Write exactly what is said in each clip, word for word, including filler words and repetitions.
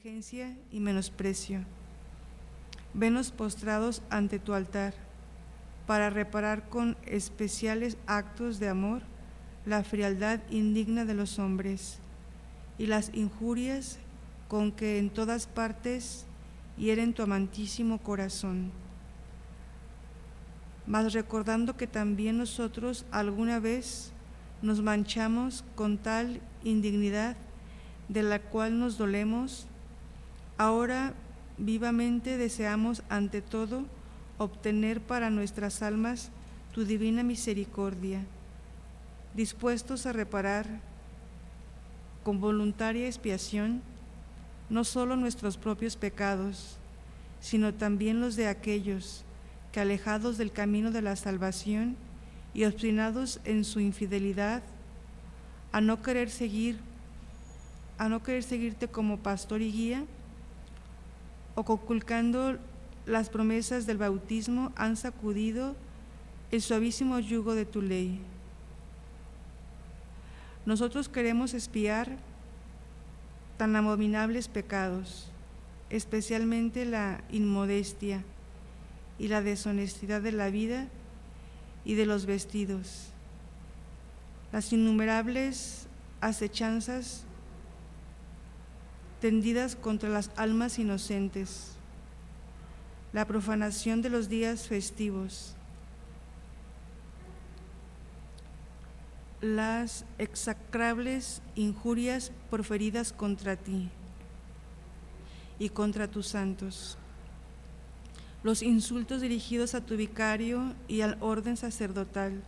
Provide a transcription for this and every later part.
negligencia y menosprecio. Venos postrados ante tu altar, para reparar con especiales actos de amor la frialdad indigna de los hombres y las injurias con que en todas partes hieren tu amantísimo corazón. Mas recordando que también nosotros alguna vez nos manchamos con tal indignidad de la cual nos dolemos, ahora vivamente deseamos ante todo obtener para nuestras almas tu divina misericordia, dispuestos a reparar con voluntaria expiación no solo nuestros propios pecados, sino también los de aquellos que, alejados del camino de la salvación y obstinados en su infidelidad, a no querer seguir, a no querer seguirte como pastor y guía, o conculcando las promesas del bautismo, han sacudido el suavísimo yugo de tu ley. Nosotros queremos expiar tan abominables pecados, especialmente la inmodestia y la deshonestidad de la vida y de los vestidos, las innumerables acechanzas tendidas contra las almas inocentes, la profanación de los días festivos, las execrables injurias proferidas contra ti y contra tus santos, los insultos dirigidos a tu vicario y al orden sacerdotal,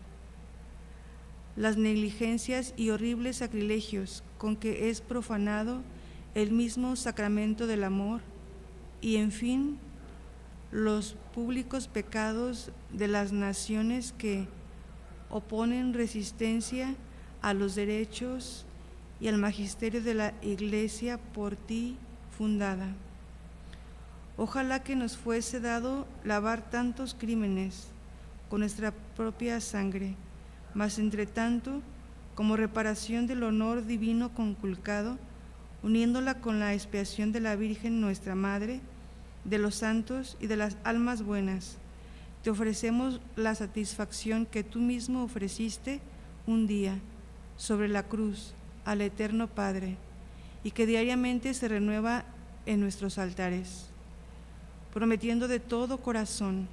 las negligencias y horribles sacrilegios con que es profanado el mismo sacramento del amor, y en fin, los públicos pecados de las naciones que oponen resistencia a los derechos y al magisterio de la Iglesia por ti fundada. Ojalá que nos fuese dado lavar tantos crímenes con nuestra propia sangre, mas entre tanto, como reparación del honor divino conculcado, uniéndola con la expiación de la Virgen nuestra Madre, de los santos y de las almas buenas, te ofrecemos la satisfacción que tú mismo ofreciste un día sobre la cruz al Eterno Padre y que diariamente se renueva en nuestros altares, prometiendo de todo corazón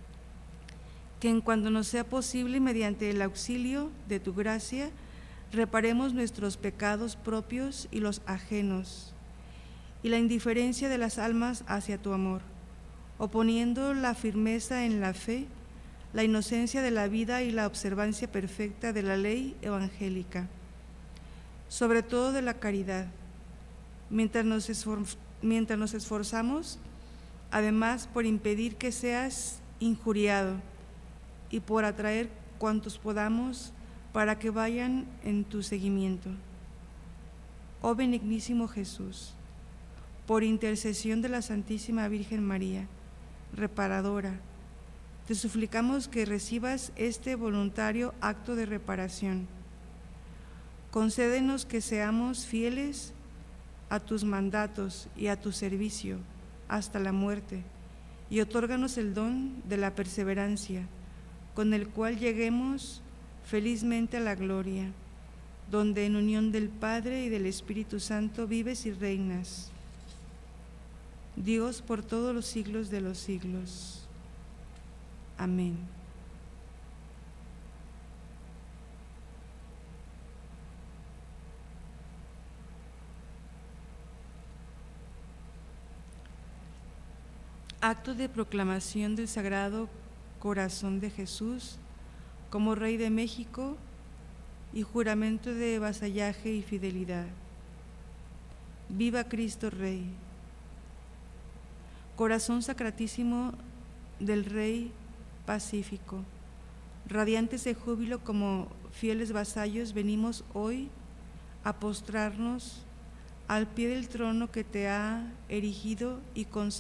que en cuanto nos sea posible, mediante el auxilio de tu gracia, reparemos nuestros pecados propios y los ajenos, y la indiferencia de las almas hacia tu amor, oponiendo la firmeza en la fe, la inocencia de la vida y la observancia perfecta de la ley evangélica, sobre todo de la caridad, mientras nos, esfor- mientras nos esforzamos, además, por impedir que seas injuriado y por atraer cuantos podamos para que vayan en tu seguimiento. Oh benignísimo Jesús, por intercesión de la Santísima Virgen María, reparadora, te suplicamos que recibas este voluntario acto de reparación. Concédenos que seamos fieles a tus mandatos y a tu servicio hasta la muerte, y otórganos el don de la perseverancia, con el cual lleguemos felizmente a la gloria, donde en unión del Padre y del Espíritu Santo vives y reinas, Dios por todos los siglos de los siglos. Amén. Acto de proclamación del Sagrado Corazón de Jesús como Rey de México y juramento de vasallaje y fidelidad. Viva Cristo Rey. Corazón sacratísimo del Rey pacífico, radiantes de júbilo como fieles vasallos, venimos hoy a postrarnos al pie del trono que te ha erigido y consagrado